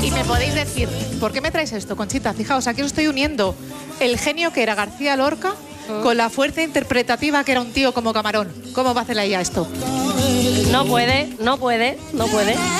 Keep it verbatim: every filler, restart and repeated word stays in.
Y me podéis decir, ¿por qué me traes esto, Conchita? Fijaos, aquí os estoy uniendo el genio que era García Lorca con la fuerza interpretativa que era un tío como Camarón. ¿Cómo va a hacer ella esto? No puede, no puede, no puede.